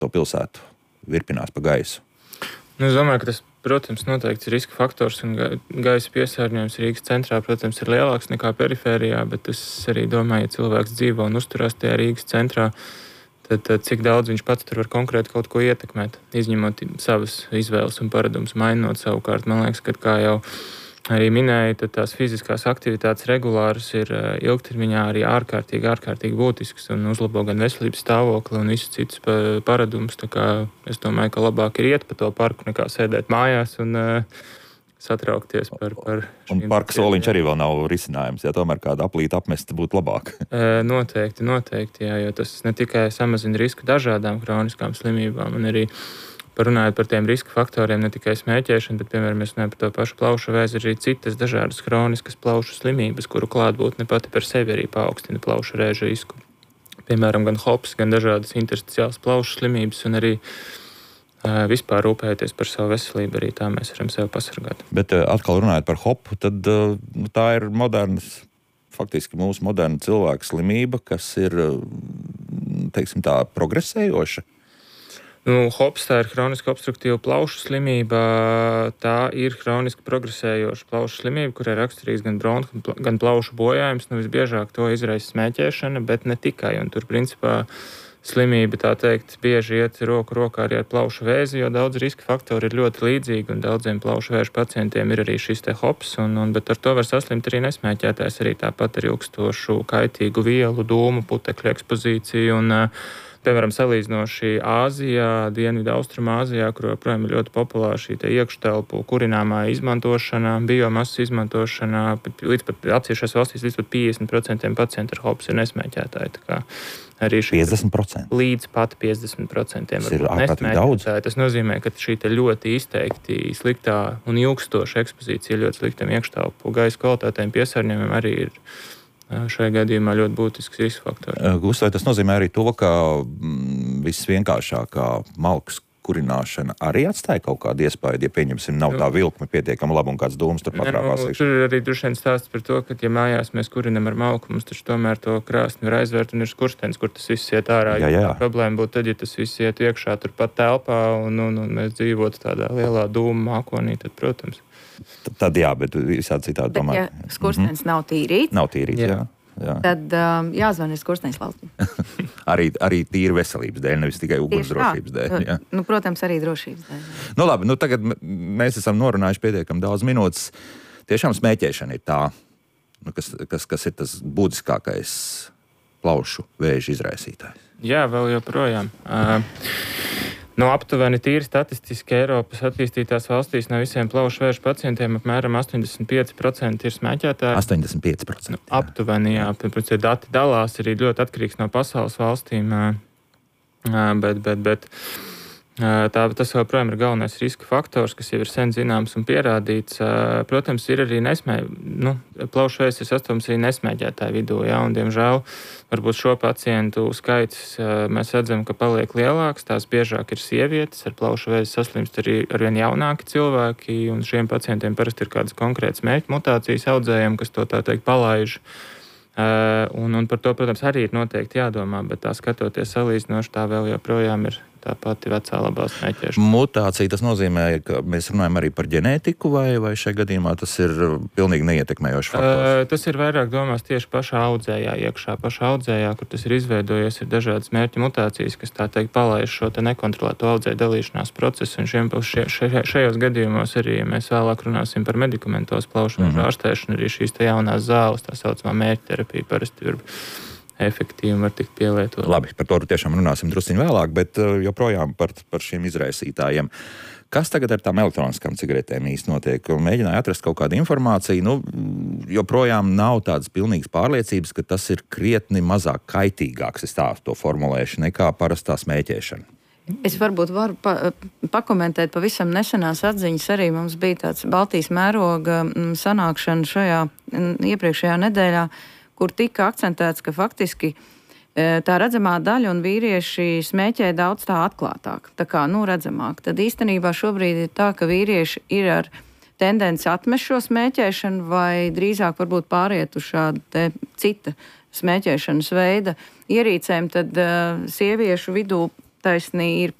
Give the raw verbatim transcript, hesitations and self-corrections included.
to pilsētu virpinās pa gaisu? Nu, es domāju, ka tas, protams, noteikti ir riska faktors, un gaisa piesārņojums Rīgas centrā, protams, ir lielāks nekā perifērijā, bet es arī domāju, ja cilvēks dzīvo un uzturās tajā Rīgas centrā, tad, tad cik daudz viņš pats tur var konkrēti kaut ko ietekmēt, izņemot savas izvēles un paradumus, mainot savukārt. Man liekas, ka kā jau arī minēja, tad tās fiziskās aktivitātes regulāras ir ilgtermiņā arī ārkārtīgi, ārkārtīgi būtisks un uzlabo gan veselības stāvokli un visus citus paradumus. Tā kā es domāju, ka labāk ir iet pa to parku nekā sēdēt mājās un uh, satraukties par, par šīm. Un parka soliņš arī vēl nav risinājums, ja tomēr kāda aplīta apmesta būtu labāk. uh, noteikti, noteikti, jā, jo tas ne tikai samazina risku dažādām kroniskām slimībām, un arī Parunājot par tiem riska faktoriem, ne tikai smēķēšana, bet, piemēram, mēs runājam par to pašu plaušu vēzi, arī citas dažādas kroniskas plaušu slimības, kuru klātbūtne pati par sevi arī paaugstina plaušu rēžu risku. Piemēram, gan hops, gan dažādas intersticiālas plaušu slimības, un arī uh, vispār rūpēties par savu veselību, arī tā mēs varam sevi pasargāt. Bet uh, atkal runājot par hopu, tad uh, tā ir modernas, faktiski mūsu moderna cilvēka slimība, kas ir, teiksim tā, progresējoša. Nu, hops, tā ir hroniska obstruktīva plaušu slimība. Tā ir hroniski progresējoša plaušu slimība, kurai raksturīgs gan bronhu, gan plaušu bojājums. Nu, visbiežāk to izraisa smēķēšana, bet ne tikai. Un tur, principā, slimība, tā teikt, bieži iet roku rokā arī ar plaušu vēzi, jo daudz riska faktori ir ļoti līdzīgi, un daudziem plaušu vēža pacientiem ir arī šis te hops, un, un, bet ar to var saslimt arī nesmēķētājs, arī tāpat ar ilgstošu kaitīgu vielu, dūmu, putekļu ekspozīciju. Un, piemēram, salīdzinoši Āzijā, Dienvidu Austrumāzijā, kur joprojām ir ļoti populāra šī iekštelpu kurināmā izmantošana, biomasas izmantošana, līdz pat atsevišķās valstīs līdz pat piecdesmit procenti pacientu ar hops ir nesmēķētāji. Tā kā arī šī piecdesmit procenti līdz pat piecdesmit procenti tas ir ārkārtīgi daudz. Tas nozīmē, ka šī ļoti izteikti sliktā un ilgstoša ekspozīcija ļoti sliktam iekštelpu gaisa kvalitātēm piesārņojumiem arī ir šajā gadījumā ļoti būtisks riska faktors. Gust, vai tas nozīmē arī to, ka visvienkāršākā malkas kurināšana arī atstāja kaut kādu iespēju, ja, pieņemsim, nav tā vilkme pietiekama laba un kāds dūms tur patrāpās? Nu, tur ir arī droši vien stāsts par to, ka, ja mājās mēs kurinam ar malku, mums taču tomēr to krāsni var aizvērt un ir skurstenis, kur tas viss iet ārā. Jā, jā. Problēma būtu tad, ja tas viss iet iekšā turpat telpā un, un, un mēs dzīvotu tādā lielā dūma mākonī, tad, protams. Tad, tad jā, bet visādi citādi domāju. Bet, ja skurstenis mm-hmm. nav tīrīts, nav tīrīts, jā. Jā. Jā. Tad um, jāzvan ir skurstenis valstī. arī, arī tīri veselības dēļ, nevis tikai ugunsdrošības dēļ. Jā. Nu, protams, arī drošības dēļ. Nu, labi, nu, tagad mēs esam norunājuši pietiekami daudz minūtes. Tiešām smēķēšana ir tā, nu, kas, kas, kas ir tas būtiskākais plaušu vēža izraisītājs. Jā, vēl joprojām. Uh, No aptuveni tīri statistiski Eiropas attīstītās valstīs no visiem plaušu vēža pacientiem apmēram astoņdesmit pieci procenti ir smēķētāji. astoņdesmit pieci procenti. Nu, aptuveni, jā. Protams, dati dalās, arī ļoti atkarīgs no pasaules valstīm, bet, bet, bet tā, tas joprojām ir galvenais riska faktors, kas jau ir sen zināms un pierādīts. Protams, ir arī nesmē, nu, plaušu vēzis ir sastopams arī nesmēķētāju vidū, jā, un, diemžēl, varbūt šo pacientu skaits mēs redzam, ka paliek lielāks. Tās biežāk ir sievietes, ar plaušu vēzi saslimst arī arvien jaunāki cilvēki, un šiem pacientiem parasti ir kādas konkrētas mērķa mutācijas audzējumi, kas to tā teikt palaiž. Un, un par to, protams, arī ir noteikti jādomā, bet tā skatoties salīdzinoši, tā vēl joprojām ir tā pati vecā labā smēķēšana. Mutācija, tas nozīmē, ka mēs runājam arī par ģenētiku, vai, vai šajā gadījumā tas ir pilnīgi neietekmējošs faktors? Uh, tas ir vairāk domās tieši pašā audzējā, iekšā pašā audzējā, kur tas ir izveidojies, ir dažādas mērķa mutācijas, kas tā teikt palaiž šo te nekontrolēto audzēju dalīšanās procesu, un šiem, še, še, šajos gadījumos arī, ja mēs vēlāk runāsim par medikamentos plaušu vēža mm-hmm. ārstēšanu, arī šīs te jaunās zāles, tā saucamā mērķa terapija parasti ir efektīvi var tikt pielietot. Labi, par to tiešām runāsim drusciņ vēlāk, bet joprojām par, par šiem izraisītājiem. Kas tagad ar tām elektroniskām cigaretēm īsti notiek? Mēģināju atrast kaut kādu informāciju. Nu, joprojām nav tādas pilnīgas pārliecības, ka tas ir krietni mazāk kaitīgāks, es tā to formulēšu, nekā parastā smēķēšana. Es varbūt varu pa, pakomentēt pavisam nesenās atziņas. Arī mums bija tāds Baltijas mēroga sanākšana šajā iepriekšējā nedēļā, kur tika akcentēts, ka faktiski tā redzamā daļa un vīrieši smēķē daudz tā atklātāk, tā kā, nu, redzamāk. Tad īstenībā šobrīd ir tā, ka vīrieši ir ar tendenci atmest šo smēķēšanu vai drīzāk varbūt pāriet uz šādu te cita smēķēšanas veida ierīcēm, tad uh, sieviešu vidū taisnī ir